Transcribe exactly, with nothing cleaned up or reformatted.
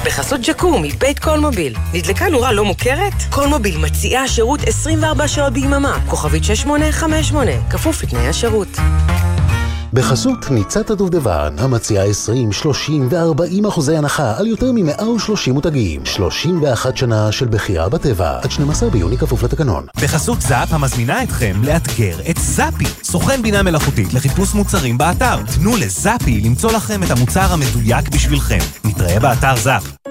בחסות ג'קום מבית קולמוביל. נדלקה נורה לא מוכרת? קולמוביל מציעה שירות עשרים וארבע שעות ביממה. כוכבית שש שמונה חמש שמונה. כפוף לתנאי השירות. בחסות ניצת הדובדבן, המציעה עשרים, שלושים ו-ארבעים אחוזי הנחה על יותר מ-מאה ושלושים מותגים. שלושים ואחת שנה של בחירה בטבע, עד שנים עשר ביוני כפוף לתקנון. בחסות זאפ המזמינה אתכם לאתגר את זאפי, סוכן בינה מלאכותית לחיפוש מוצרים באתר. תנו לזאפי למצוא לכם את המוצר המדויק בשבילכם. נתראה באתר זאפ.